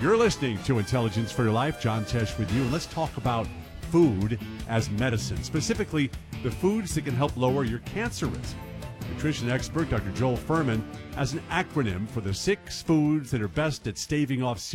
You're listening to Intelligence for Your Life. John Tesh with you. And let's talk about food as medicine, specifically the foods that can help lower your cancer risk. Nutrition expert Dr. Joel Fuhrman has an acronym for the 6 foods that are best at staving off